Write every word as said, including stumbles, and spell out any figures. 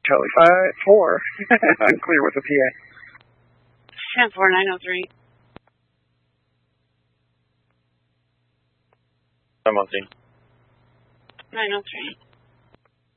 Charlie five four. I'm clear with the P A. ten four nine oh three. I'm on scene. nine oh three.